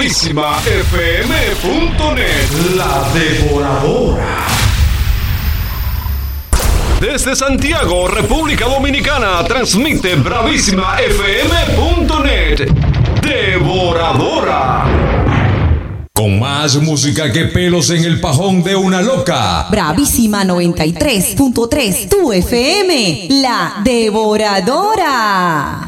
BravísimaFM.net. La Devoradora. Desde Santiago, República Dominicana, transmite BravísimaFM.net. Devoradora. Con más música que pelos en el pajón de una loca. Bravísima 93.3, tu FM, la Devoradora.